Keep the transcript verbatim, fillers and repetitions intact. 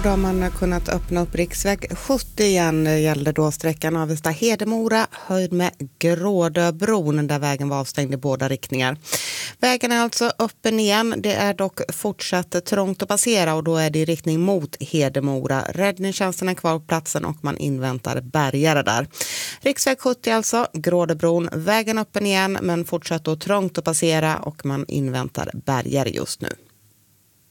då har man kunnat öppna upp riksväg sjuttio igen. Det gällde då sträckan Avesta-Hedemora höjd med Grådöbron där vägen var avstängd i båda riktningar. Vägen är alltså öppen igen. Det är dock fortsatt trångt att passera och då är det i riktning mot Hedemora. Räddningstjänsten är kvar på platsen och man inväntar bärgare där. Riksväg sjuttio alltså, Grådöbron. Vägen öppen igen men fortsatt då trångt att passera och man inväntar bärgare just nu.